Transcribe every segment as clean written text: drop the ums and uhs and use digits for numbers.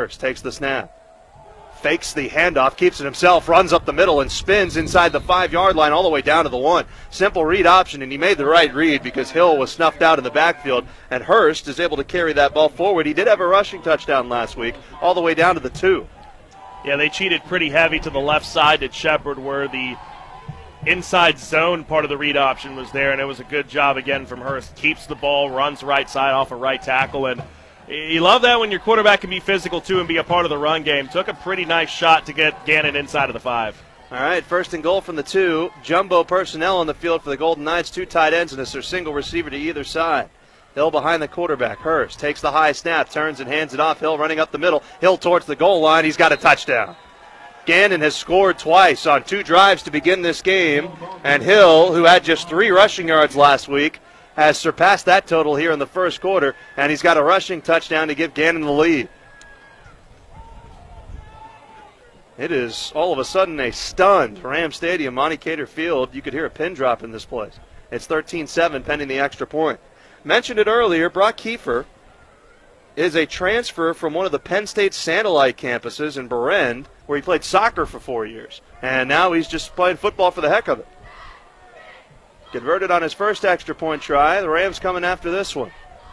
Hurst takes the snap. Fakes the handoff, keeps it himself, runs up the middle and spins inside the 5-yard line all the way down to the 1. Simple read option, and he made the right read because Hill was snuffed out in the backfield, and Hurst is able to carry that ball forward. He did have a rushing touchdown last week all the way down to the 2. Yeah, they cheated pretty heavy to the left side at Shepherd where the inside zone part of the read option was there, and it was a good job again from Hurst. Keeps the ball, runs right side off a right tackle, and you love that when your quarterback can be physical, too, and be a part of the run game. Took a pretty nice shot to get Gannon inside of the 5. All right, first and goal from the 2. Jumbo personnel on the field for the Golden Knights. 2 tight ends and a single receiver to either side. Hill behind the quarterback. Hurst takes the high snap, turns and hands it off. Hill running up the middle. Hill towards the goal line. He's got a touchdown. Gannon has scored twice on 2 drives to begin this game. And Hill, who had just 3 rushing yards last week, has surpassed that total here in the first quarter, and he's got a rushing touchdown to give Gannon the lead. It is all of a sudden a stunned Ram Stadium, Monte Cater Field. You could hear a pin drop in this place. It's 13-7 pending the extra point. Mentioned it earlier, Brock Kiefer is a transfer from one of the Penn State satellite campuses in Berend, where he played soccer for 4 years, and now he's just playing football for the heck of it. Converted on his first extra point try. The Rams coming after this one.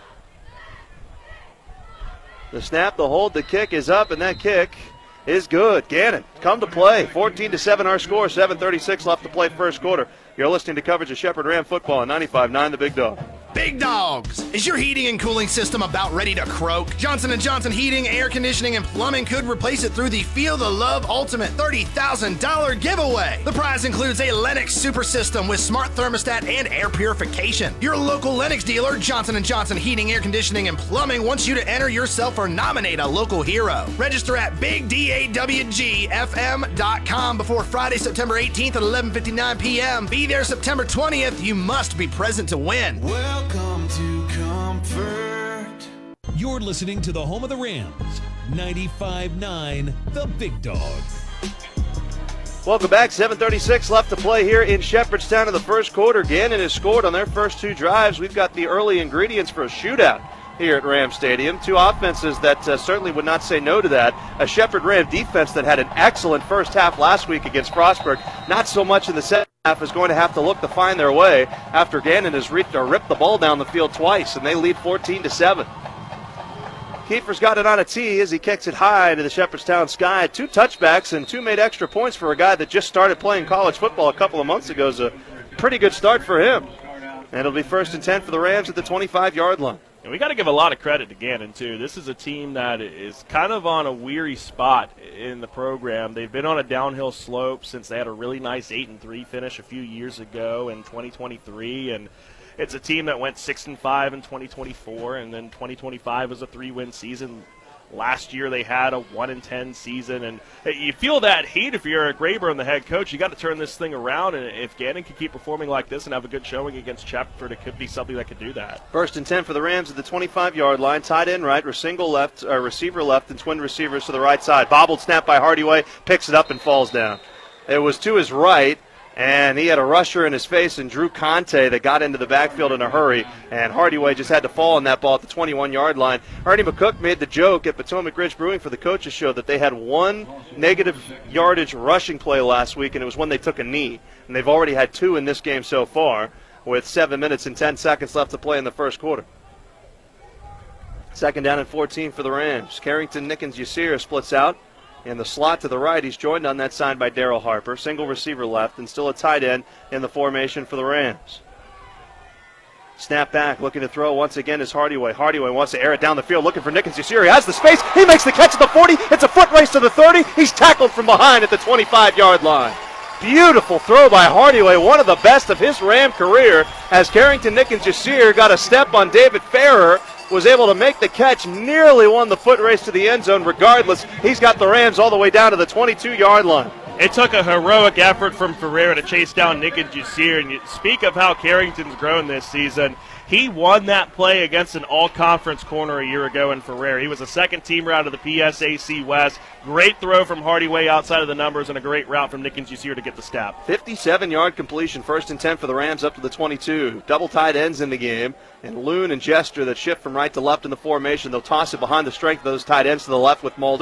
The snap, the hold, the kick is up, and that kick is good. Gannon, come to play. 14-7 our score. 7:36 left to play first quarter. You're listening to coverage of Shepherd Ram football on 95.9 The Big Dog. Big Dogs! Is your heating and cooling system about ready to croak? Johnson & Johnson Heating, Air Conditioning, and Plumbing could replace it through the Feel the Love Ultimate $30,000 giveaway. The prize includes a Lennox Super System with smart thermostat and air purification. Your local Lennox dealer, Johnson & Johnson Heating, Air Conditioning, and Plumbing, wants you to enter yourself or nominate a local hero. Register at BigDAWGFM.com before Friday, September 18th at 11:59 p.m. Be there September 20th. You must be present to win. Welcome to comfort. You're listening to the home of the Rams, 95.9 The Big Dog. Welcome back. 7:36 left to play here in Shepherdstown in the first quarter. Gannon has scored on their first 2 drives. We've got the early ingredients for a shootout here at Ram Stadium. 2 offenses that certainly would not say no to that. A Shepherd Ram defense that had an excellent first half last week against Frostburg. Not so much in the second half, is going to have to look to find their way after Gannon has ripped the ball down the field twice, and they lead 14-7. Kiefer's got it on a tee as he kicks it high into the Shepherdstown sky. 2 touchbacks and 2 made extra points for a guy that just started playing college football a couple of months ago. Is a pretty good start for him. And it'll be 1st and 10 for the Rams at the 25-yard line. And we got to give a lot of credit to Gannon, too. This is a team that is kind of on a weary spot in the program. They've been on a downhill slope since they had a really nice 8-3 finish a few years ago in 2023. And it's a team that went 6-5 in 2024, and then 2025 was a 3-win season. Last year they had a 1-10 season, and you feel that heat if you're Eric Rayburn, the head coach. You got to turn this thing around, and if Gannon can keep performing like this and have a good showing against Shepherd, it could be something that could do that. 1st and 10 for the Rams at the 25-yard line. Tight end right, receiver left, and twin receivers to the right side. Bobbled snap by Hardyway, picks it up and falls down. It was to his right, and he had a rusher in his face and Drew Conte that got into the backfield in a hurry, and Hardyway just had to fall on that ball at the 21-yard line. Ernie McCook made the joke at Potomac Ridge Brewing for the coaches show that they had 1 negative yardage rushing play last week, and it was when they took a knee. And they've already had 2 in this game so far with 7 minutes and 10 seconds left to play in the first quarter. 2nd down and 14 for the Rams. Carrington Nickens-Yasir splits out. In the slot to the right, he's joined on that side by Darryl Harper. Single receiver left, and still a tight end in the formation for the Rams. Snap back, looking to throw once again is Hardyway. Hardyway wants to air it down the field, looking for Nickens-Yasir. He has the space. He makes the catch at the 40. It's a foot race to the 30. He's tackled from behind at the 25-yard line. Beautiful throw by Hardyway, one of the best of his Ram career, as Carrington Nickens-Yasir got a step on David Farrer, was able to make the catch, nearly won the foot race to the end zone. Regardless, he's got the Rams all the way down to the 22-yard line. It took a heroic effort from Ferreira to chase down Nickens-Yasir, and you speak of how Carrington's grown this season. He won that play against an all-conference corner a year ago in Ferreira. He was a second-teamer out of the PSAC West. Great throw from Hardyway outside of the numbers, and a great route from Nickens-Yasir to get the step. 57-yard completion, 1st and 10 for the Rams up to the 22. Double tight ends in the game, and Loon and Jester that shift from right to left in the formation. They'll toss it behind the strength of those tight ends to the left with Mulder.